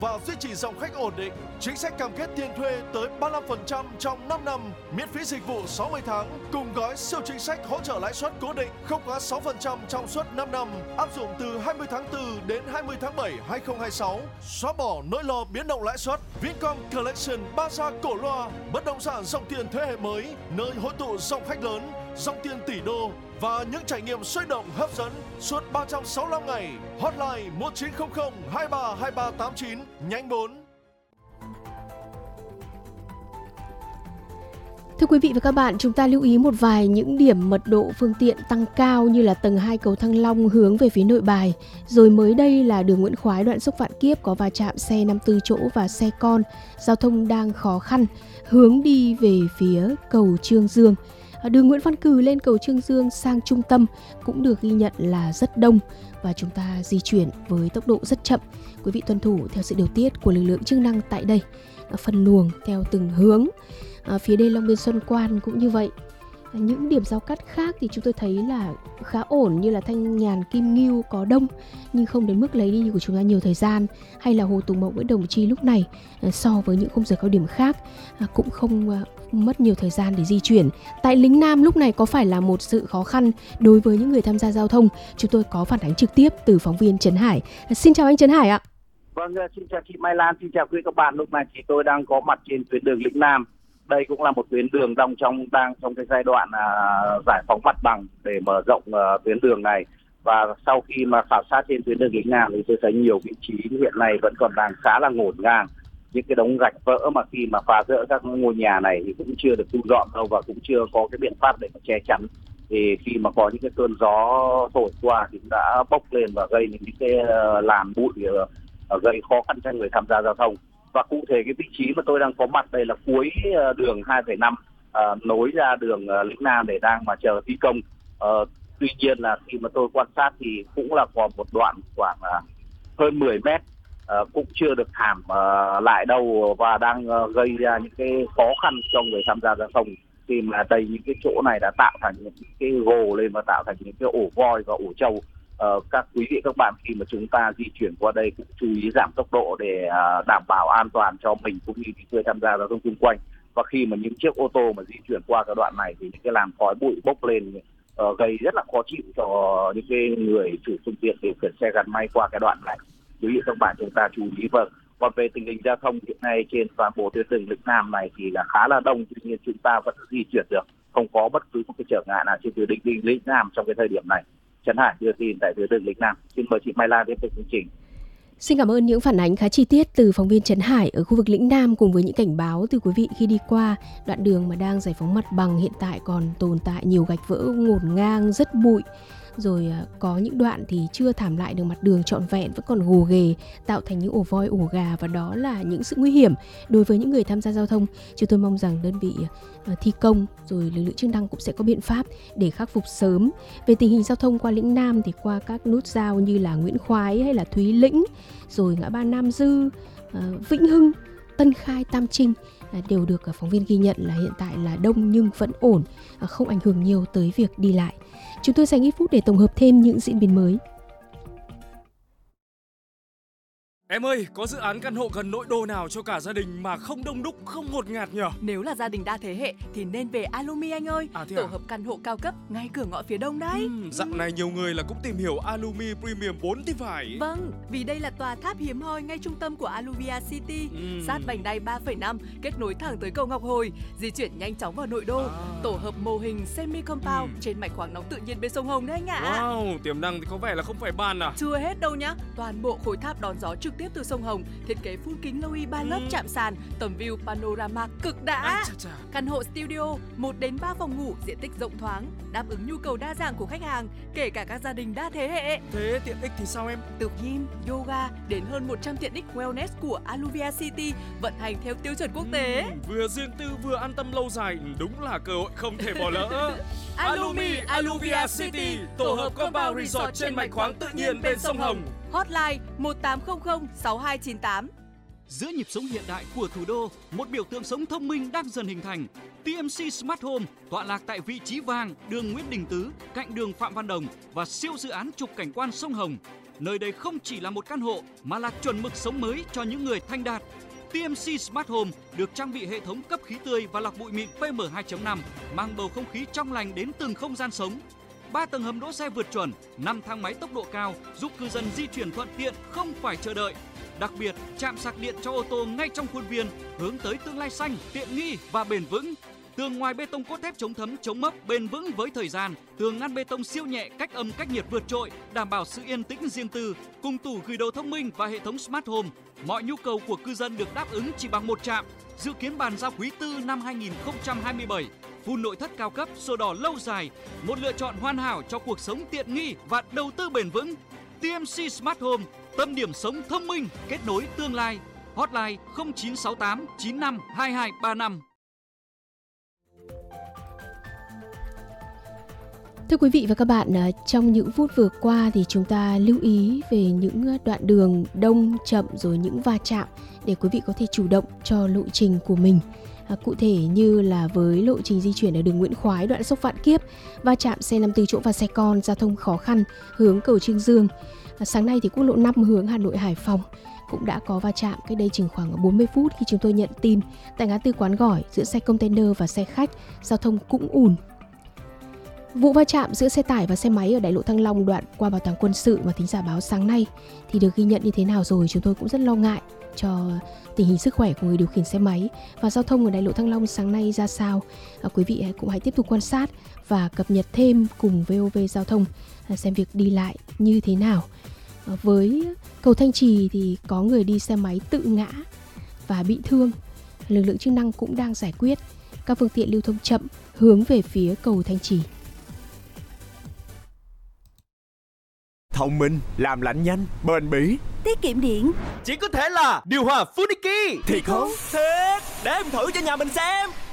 và duy trì dòng khách ổn định. Chính sách cam kết tiền thuê tới 35% trong 5 năm, miễn phí dịch vụ 60 tháng, cùng gói siêu chính sách hỗ trợ lãi suất cố định không quá 6% trong suốt 5 năm, áp dụng từ 20 tháng 4 đến 20 tháng 7 2026. Xóa bỏ nỗi lo biến động lãi suất. Vincom Collection Baza Cổ Loa, bất động sản dòng tiền thế hệ mới, nơi hội tụ dòng khách lớn, dòng tiền tỷ đô và những trải nghiệm sôi động hấp dẫn suốt 365 ngày. Hotline 1900 23 2389 nhánh 4. Thưa quý vị và các bạn, chúng ta lưu ý một vài những điểm mật độ phương tiện tăng cao như là tầng 2 cầu Thăng Long hướng về phía Nội Bài. Rồi mới đây là đường Nguyễn Khoái đoạn dốc Vạn Kiếp có va chạm xe 54 chỗ và xe con. Giao thông đang khó khăn, hướng đi về phía cầu Trương Dương. Đường Nguyễn Văn Cừ lên cầu Trương Dương sang trung tâm cũng được ghi nhận là rất đông và chúng ta di chuyển với tốc độ rất chậm. Quý vị tuân thủ theo sự điều tiết của lực lượng chức năng tại đây, phân luồng theo từng hướng. Phía đê Long Biên Xuân Quan cũng như vậy. Những điểm giao cắt khác thì chúng tôi thấy là khá ổn, như là Thanh Nhàn Kim Ngưu có đông nhưng không đến mức lấy đi của chúng ta nhiều thời gian, hay là Hồ Tùng Mậu Nguyễn Đồng Chi lúc này so với những khung giờ cao điểm khác cũng không mất nhiều thời gian để di chuyển. Tại Lĩnh Nam lúc này có phải là một sự khó khăn đối với những người tham gia giao thông? Chúng tôi có phản ánh trực tiếp từ phóng viên Trấn Hải. Xin chào anh Trấn Hải ạ. Vâng, xin chào chị Mai Lan, xin chào quý các bạn. Lúc này thì tôi đang có mặt trên tuyến đường Lĩnh Nam. Đây cũng là một tuyến đường đang trong cái giai đoạn giải phóng mặt bằng để mở rộng tuyến đường này. Và sau khi mà khảo sát trên tuyến đường Lĩnh Nam thì tôi thấy nhiều vị trí hiện nay vẫn còn đang khá là ngổn ngang. Những cái đống gạch vỡ mà khi mà phá rỡ các ngôi nhà này thì cũng chưa được thu dọn đâu và cũng chưa có cái biện pháp để mà che chắn. Thì khi mà có những cái cơn gió thổi qua thì cũng đã bốc lên và gây những cái làn bụi gây khó khăn cho người tham gia giao thông. Và cụ thể cái vị trí mà tôi đang có mặt đây là cuối đường 2,5 nối ra đường Lĩnh Nam để đang mà chờ thi công. Tuy nhiên là khi mà tôi quan sát thì cũng là còn một đoạn khoảng hơn 10 mét cũng chưa được thảm lại đâu và đang gây ra những cái khó khăn cho người tham gia giao thông, khi mà đây những cái chỗ này đã tạo thành những cái gồ lên và tạo thành những cái ổ voi và ổ trâu. Các quý vị các bạn khi mà chúng ta di chuyển qua đây cũng chú ý giảm tốc độ để đảm bảo an toàn cho mình cũng như những người tham gia giao thông xung quanh. Và khi mà những chiếc ô tô mà di chuyển qua cái đoạn này thì những cái làn khói bụi bốc lên gây rất là khó chịu cho những cái người chủ phương tiện điều khiển xe gắn máy qua cái đoạn này. Quý vị các bạn chúng ta chú ý. Vâng, còn về tình hình giao thông hiện nay trên toàn bộ tuyến đường Lĩnh Nam này thì là khá là đông, tuy nhiên chúng ta vẫn di chuyển được, không có bất cứ một cái trở ngại nào trên tuyến đường Lĩnh Nam trong cái thời điểm này. Trấn Hải đưa tin tại tuyến đường Lĩnh Nam. Xin mời chị Mai Lan tiếp tục chương trình. Xin cảm ơn những phản ánh khá chi tiết từ phóng viên Trấn Hải ở khu vực Lĩnh Nam, cùng với những cảnh báo từ quý vị khi đi qua đoạn đường mà đang giải phóng mặt bằng. Hiện tại còn tồn tại nhiều gạch vỡ ngổn ngang, rất bụi. Rồi có những đoạn thì chưa thảm lại được mặt đường trọn vẹn, vẫn còn gồ ghề, tạo thành những ổ voi ổ gà, và đó là những sự nguy hiểm đối với những người tham gia giao thông. Chúng tôi mong rằng đơn vị thi công rồi lực lượng chức năng cũng sẽ có biện pháp để khắc phục sớm. Về tình hình giao thông qua Lĩnh Nam thì qua các nút giao như là Nguyễn Khoái hay là Thúy Lĩnh, rồi ngã ba Nam Dư, Vĩnh Hưng, Tân Khai, Tam Trinh đều được phóng viên ghi nhận là hiện tại là đông nhưng vẫn ổn, không ảnh hưởng nhiều tới việc đi lại. Chúng tôi dành ít phút để tổng hợp thêm những diễn biến mới. Em ơi, có dự án căn hộ gần nội đô nào cho cả gia đình mà không đông đúc, không ngột ngạt nhỉ? Nếu là gia đình đa thế hệ thì nên về Alumi anh ơi. Tổ hợp căn hộ cao cấp ngay cửa ngõ phía đông đấy. Dạo này nhiều người là cũng tìm hiểu Alumi Premium 4 thì phải. Vâng, vì đây là tòa tháp hiếm hoi ngay trung tâm của Aluvia City, sát vành đai 3,5, kết nối thẳng tới cầu Ngọc Hồi, di chuyển nhanh chóng vào nội đô. Tổ hợp mô hình semi compound trên mạch khoáng nóng tự nhiên bên sông Hồng đấy anh ạ. Wow, tiềm năng thì có vẻ là không phải bàn à? Chưa hết đâu nhá. Toàn bộ khối tháp đón gió trực tiếp từ sông Hồng, thiết kế phun kính Loui 3 lớp chạm sàn, tầm view panorama cực đã. Căn hộ studio 1 đến 3 phòng ngủ, diện tích rộng thoáng, đáp ứng nhu cầu đa dạng của khách hàng, kể cả các gia đình đa thế hệ. Thế tiện ích thì sao em? Từ gym, yoga đến hơn 100 tiện ích wellness của Aluvia City vận hành theo tiêu chuẩn quốc tế. Vừa riêng tư vừa an tâm lâu dài, đúng là cơ hội không thể bỏ lỡ. Alumi Aluvia City, tổ hợp compound resort trên mạch khoáng tự nhiên bên sông Hồng. Hotline 1800 6298. Giữa nhịp sống hiện đại của thủ đô, một biểu tượng sống thông minh đang dần hình thành. TMC Smart Home tọa lạc tại vị trí vàng, đường Nguyễn Đình Tứ, cạnh đường Phạm Văn Đồng và siêu dự án trục cảnh quan sông Hồng. nơi đây không chỉ là một căn hộ mà là chuẩn mực sống mới cho những người thành đạt. TMC Smart Home được trang bị hệ thống cấp khí tươi và lọc bụi mịn PM2.5, mang bầu không khí trong lành đến từng không gian sống. 3 tầng hầm đỗ xe vượt chuẩn, 5 thang máy tốc độ cao giúp cư dân di chuyển thuận tiện, không phải chờ đợi. Đặc biệt, trạm sạc điện cho ô tô ngay trong khuôn viên, hướng tới tương lai xanh, tiện nghi và bền vững. Tường ngoài bê tông cốt thép chống thấm, chống mấp, bền vững với thời gian. Tường ngăn bê tông siêu nhẹ, cách âm, cách nhiệt vượt trội, đảm bảo sự yên tĩnh riêng tư. Cùng tủ gửi đồ thông minh và hệ thống Smart Home, mọi nhu cầu của cư dân được đáp ứng chỉ bằng một trạm. Dự kiến bàn giao quý tư năm 2027. Phun nội thất cao cấp, sổ đỏ lâu dài, một lựa chọn hoàn hảo cho cuộc sống tiện nghi và đầu tư bền vững. TMC Smart Home, tâm điểm sống thông minh, kết nối tương lai. Hotline 0968 95 2235. Thưa quý vị và các bạn, trong những phút vừa qua thì chúng ta lưu ý về những đoạn đường đông, chậm rồi những va chạm để quý vị có thể chủ động cho lộ trình của mình. Cụ thể như là với lộ trình di chuyển ở đường Nguyễn Khoái đoạn Sốc Vạn Kiếp, va chạm xe 54 chỗ và xe con, giao thông khó khăn hướng cầu Trương Dương. Sáng nay thì quốc lộ 5 hướng Hà Nội Hải Phòng cũng đã có va chạm cách đây chừng khoảng 40 phút khi chúng tôi nhận tin tại ngã tư Quán Gỏi giữa xe container và xe khách, giao thông cũng ùn. Vụ va chạm giữa xe tải và xe máy ở đại lộ Thăng Long đoạn qua Bảo tàng Quân sự mà thính giả báo sáng nay thì được ghi nhận như thế nào rồi, chúng tôi cũng rất lo ngại cho tình hình sức khỏe của người điều khiển xe máy và giao thông ở đại lộ Thăng Long sáng nay ra sao. Quý vị cũng hãy tiếp tục quan sát và cập nhật thêm cùng VOV Giao thông xem việc đi lại như thế nào. Với cầu Thanh Trì thì có người đi xe máy tự ngã và bị thương. Lực lượng chức năng cũng đang giải quyết các phương tiện lưu thông chậm hướng về phía cầu Thanh Trì. Thông minh, làm lạnh nhanh, bền bỉ, tiết kiệm điện. Chỉ có thể là điều hòa Funiki. Thiệt không? Thiệt, để em thử cho nhà mình xem.